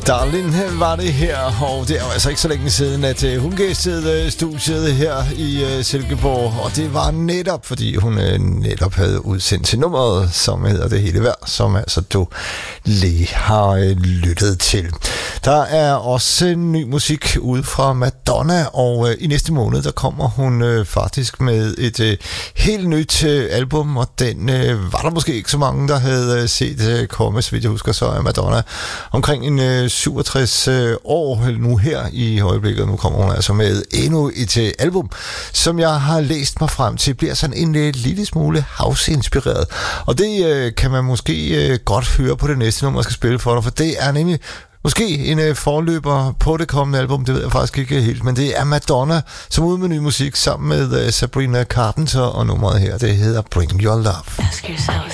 Darlin var det her, og det er altså ikke så længe siden, at hun gæstede studiet her i Silkeborg, og det var netop, fordi hun netop havde udsendt til nummeret, som hedder Det Hele Værd, som altså du lige har lyttet til. Der er også ny musik ude fra Madonna, og i næste måned, der kommer hun faktisk med et helt nyt album, og den var der måske ikke så mange, der havde set komme, så vidt jeg husker, så er Madonna omkring en 67 år nu her i øjeblikket. Nu kommer hun altså med endnu et album, som jeg har læst mig frem til, bliver sådan en lille smule house-inspireret. Og det kan man måske godt høre på det næste nummer, jeg skal spille for dig, for det er nemlig måske en forløber på det kommende album, det ved jeg faktisk ikke helt, men det er Madonna, som ude med ny musik sammen med Sabrina Carpenter, og nummeret her, det hedder Bring Your Love.